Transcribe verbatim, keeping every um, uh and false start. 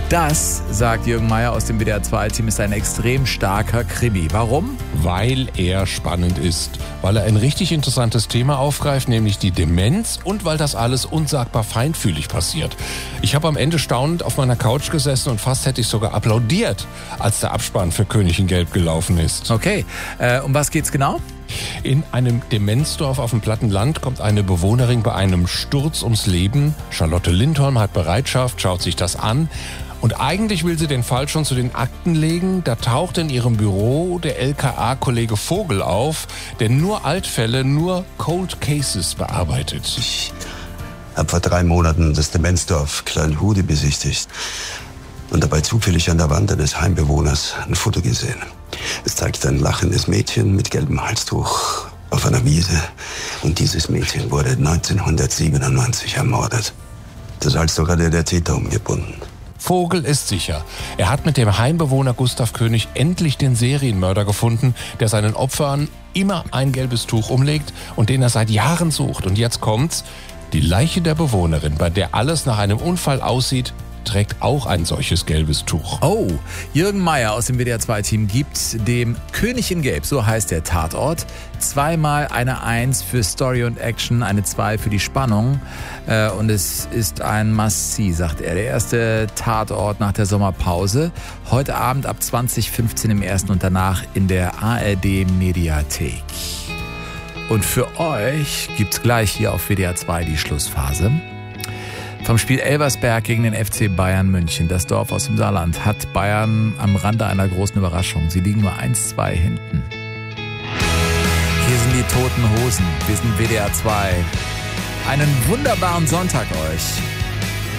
Das, sagt Jürgen Meier aus dem W D R zwei Team, ist ein extrem starker Krimi. Warum? Weil er spannend ist, weil er ein richtig interessantes Thema aufgreift, nämlich die Demenz, und weil das alles unsagbar feinfühlig passiert. Ich habe am Ende staunend auf meiner Couch gesessen und fast hätte ich sogar applaudiert, als der Abspann für König in Gelb gelaufen ist. Okay, äh, um was geht's genau? In einem Demenzdorf auf dem platten Land kommt eine Bewohnerin bei einem Sturz ums Leben. Charlotte Lindholm hat Bereitschaft, schaut sich das an. Und eigentlich will sie den Fall schon zu den Akten legen. Da taucht in ihrem Büro der L K A-Kollege Vogel auf, der nur Altfälle, nur Cold Cases bearbeitet. Ich habe vor drei Monaten das Demenzdorf Kleinhude besichtigt und dabei zufällig an der Wand eines Heimbewohners ein Foto gesehen. Es zeigt ein lachendes Mädchen mit gelbem Halstuch auf einer Wiese. Und dieses Mädchen wurde neunzehnhundertsiebenundneunzig ermordet. Das als sogar der, der Täter umgebunden. Vogel ist sicher. Er hat mit dem Heimbewohner Gustav König endlich den Serienmörder gefunden, der seinen Opfern immer ein gelbes Tuch umlegt und den er seit Jahren sucht. Und jetzt kommt's. Die Leiche der Bewohnerin, bei der alles nach einem Unfall aussieht, trägt auch ein solches gelbes Tuch. Oh, Jürgen Meier aus dem W D R zwei Team gibt dem König in Gelb, so heißt der Tatort, zweimal eine Eins für Story und Action, eine Zwei für die Spannung. Äh, und es ist ein Must-See, sagt er. Der erste Tatort nach der Sommerpause. Heute Abend ab zwanzig fünfzehn im ersten und danach in der A R D-Mediathek. Und für euch gibt's gleich hier auf W D R zwei die Schlussphase. Vom Spiel Elversberg gegen den F C Bayern München. Das Dorf aus dem Saarland hat Bayern am Rande einer großen Überraschung. Sie liegen nur eins zwei hinten. Hier sind die Toten Hosen. Wir sind W D R zwei. Einen wunderbaren Sonntag euch.